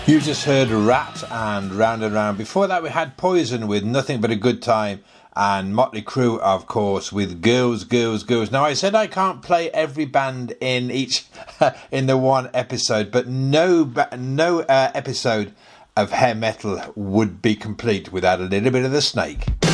You just heard Rat and Round and Round. Before that we had Poison with Nothing But a Good Time, and Motley Crue, of course, with Girls, Girls, Girls. Now I said I can't play every band in each in the one episode, but no episode of hair metal would be complete without a little bit of the Snake.